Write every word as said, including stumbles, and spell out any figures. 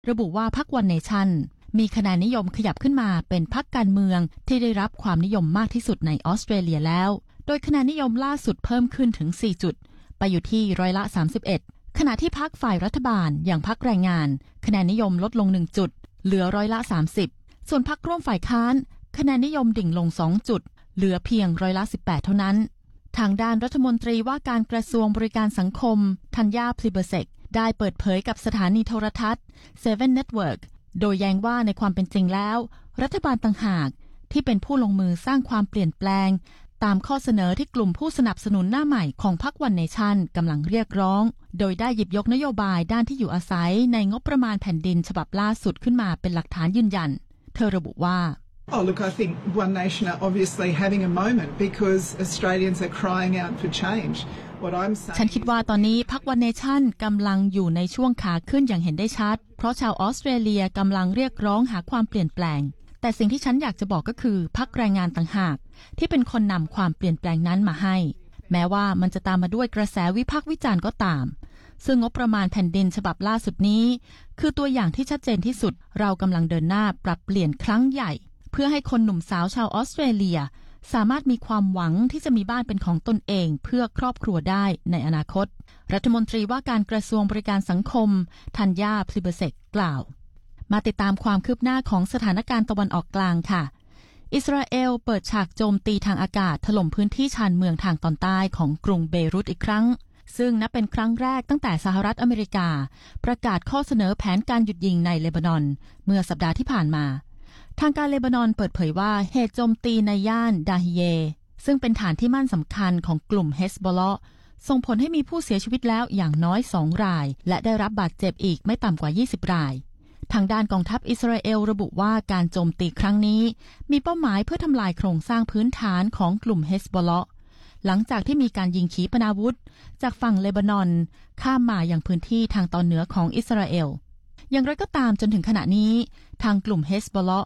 ระบุว่าพรรควันเนชั่นมีคะแนนนิยมขยับขึ้นมาเป็นพรรคการเมืองที่ได้รับความนิยมมากที่สุดในออสเตรเลียแล้วโดยคะแนนนิยมล่าสุดเพิ่มขึ้นถึงสี่จุดไปอยู่ที่ร้อยละสามสิบเอ็ดขณะที่พรรคฝ่ายรัฐบาลอย่างพรรคแรงงานคะแนนนิยมลดลงหนึ่งจุดเหลือร้อยละสามสิบส่วนพรรคร่วมฝ่ายค้านคะแนนนิยมดิ่งลงสองจุดเหลือเพียงร้อยละสิบแปดเท่านั้นทางด้านรัฐมนตรีว่าการกระทรวงบริการสังคมธัญญาพลิเบเซกได้เปิดเผยกับสถานีโทรทัศน์ เซเว่น Network โดยแย้งว่าในความเป็นจริงแล้วรัฐบาลต่างหากที่เป็นผู้ลงมือสร้างความเปลี่ยนแปลงตามข้อเสนอที่กลุ่มผู้สนับสนุนหน้าใหม่ของพรรควันเนชั่นกำลังเรียกร้องโดยได้หยิบยกนโยบายด้านที่อยู่อาศัยในงบประมาณแผ่นดินฉบับล่าสุดขึ้นมาเป็นหลักฐานยืนยันเธอระบุว่า Oh, look, I think One Nation are obviously having a moment because Australians are crying out for change. What I'm saying ฉันคิดว่าตอนนี้พรรควันเนชั่นกำลังอยู่ในช่วงขาขึ้นอย่างเห็นได้ชัดเพราะชาวออสเตรเลียกำลังเรียกร้องหาความเปลี่ยนแปลงแต่สิ่งที่ฉันอยากจะบอกก็คือพรรคแรงงานต่างหากที่เป็นคนนำความเปลี่ยนแปลงนั้นมาให้แม้ว่ามันจะตามมาด้วยกระแสวิพากษ์วิจารณ์ก็ตามซึ่งงบประมาณแผ่นดินฉบับล่าสุดนี้คือตัวอย่างที่ชัดเจนที่สุดเรากำลังเดินหน้าปรับเปลี่ยนครั้งใหญ่เพื่อให้คนหนุ่มสาวชาวออสเตรเลียสามารถมีความหวังที่จะมีบ้านเป็นของตนเองเพื่อครอบครัวได้ในอนาคตรัฐมนตรีว่าการกระทรวงบริการสังคมธัญญาพลิเบเซกกล่าวมาติดตามความคืบหน้าของสถานการณ์ตะวันออกกลางค่ะอิสราเอลเปิดฉากโจมตีทางอากาศถล่มพื้นที่ชานเมืองทางตอนใต้ของกรุงเบรุตอีกครั้งซึ่งนับเป็นครั้งแรกตั้งแต่สหรัฐอเมริกาประกาศข้อเสนอแผนการหยุดยิงในเลบานอนเมื่อสัปดาห์ที่ผ่านมาทางการเลบานอนเปิดเผยว่าเหตุโจมตีในย่านดาฮิเยซึ่งเป็นฐานที่มั่นสำคัญของกลุ่มเฮสบอลเลาะห์ส่งผลให้มีผู้เสียชีวิตแล้วอย่างน้อยสองรายและได้รับบาดเจ็บอีกไม่ต่ำกว่ายี่สิบรายทางด้านกองทัพอิสราเอลระบุว่าการโจมตีครั้งนี้มีเป้าหมายเพื่อทำลายโครงสร้างพื้นฐานของกลุ่มเฮสบอลเลาะห์หลังจากที่มีการยิงขีปนาวุธจากฝั่งเลบานอนข้ามมายังพื้นที่ทางตอนเหนือของอิสราเอลอย่างไรก็ตามจนถึงขณะนี้ทางกลุ่มเฮสบอลเลาะห์